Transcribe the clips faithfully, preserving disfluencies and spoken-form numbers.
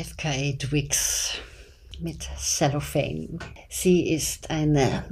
F K A Twiggs mit Cellophane. Sie ist eine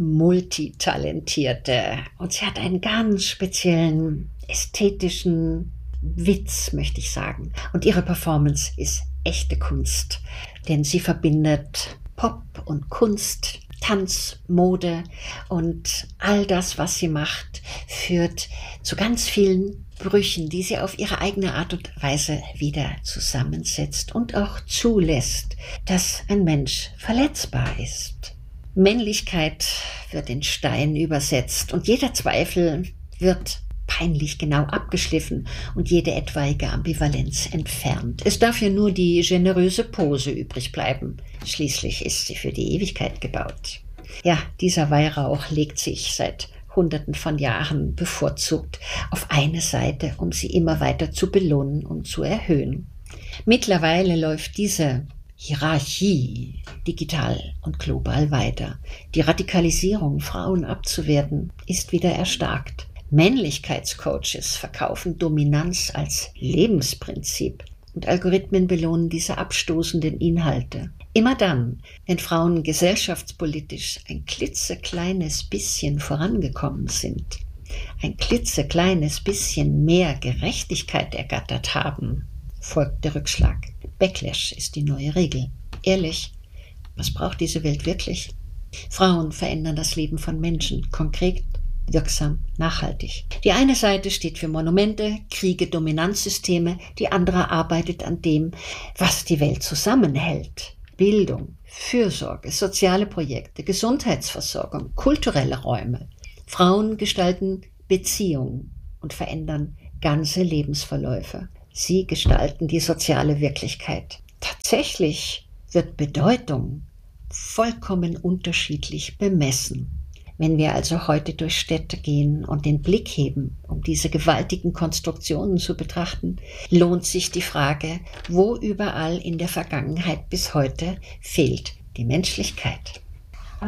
multitalentierte und sie hat einen ganz speziellen ästhetischen Witz, möchte ich sagen. Und ihre Performance ist echte Kunst, denn sie verbindet Pop und Kunst, Tanz, Mode und all das, was sie macht, führt zu ganz vielen Brüchen, die sie auf ihre eigene Art und Weise wieder zusammensetzt und auch zulässt, dass ein Mensch verletzbar ist. Männlichkeit wird in Stein übersetzt und jeder Zweifel wird peinlich genau abgeschliffen und jede etwaige Ambivalenz entfernt. Es darf ja nur die generöse Pose übrig bleiben. Schließlich ist sie für die Ewigkeit gebaut. Ja, dieser Weihrauch legt sich seit Hunderten von Jahren bevorzugt auf eine Seite, um sie immer weiter zu belohnen und zu erhöhen. Mittlerweile läuft diese Hierarchie digital und global weiter. Die Radikalisierung, Frauen abzuwerten, ist wieder erstarkt. Männlichkeitscoaches verkaufen Dominanz als Lebensprinzip und Algorithmen belohnen diese abstoßenden Inhalte. Immer dann, wenn Frauen gesellschaftspolitisch ein klitzekleines bisschen vorangekommen sind, ein klitzekleines bisschen mehr Gerechtigkeit ergattert haben, folgt der Rückschlag. Backlash ist die neue Regel. Ehrlich, was braucht diese Welt wirklich? Frauen verändern das Leben von Menschen, konkret, wirksam, nachhaltig. Die eine Seite steht für Monumente, Kriege, Dominanzsysteme, die andere arbeitet an dem, was die Welt zusammenhält. Bildung, Fürsorge, soziale Projekte, Gesundheitsversorgung, kulturelle Räume. Frauen gestalten Beziehungen und verändern ganze Lebensverläufe. Sie gestalten die soziale Wirklichkeit. Tatsächlich wird Bedeutung vollkommen unterschiedlich bemessen. Wenn wir also heute durch Städte gehen und den Blick heben, um diese gewaltigen Konstruktionen zu betrachten, lohnt sich die Frage, wo überall in der Vergangenheit bis heute fehlt die Menschlichkeit.